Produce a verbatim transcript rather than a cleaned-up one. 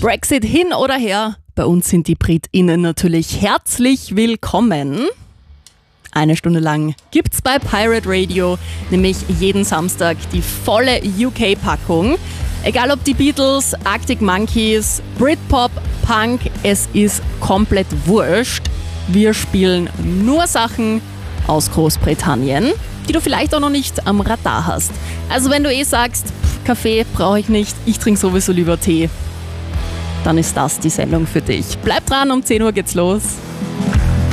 Brexit hin oder her, bei uns sind die BritInnen natürlich herzlich willkommen. Eine Stunde lang gibt's bei Pirate Radio nämlich jeden Samstag die volle U K-Packung. Egal ob die Beatles, Arctic Monkeys, Britpop, Punk, es ist komplett wurscht. Wir spielen nur Sachen aus Großbritannien, die du vielleicht auch noch nicht am Radar hast. Also wenn du eh sagst, pff, Kaffee brauche ich nicht, ich trinke sowieso lieber Tee, dann ist das die Sendung für dich. Bleib dran, um zehn Uhr geht's los.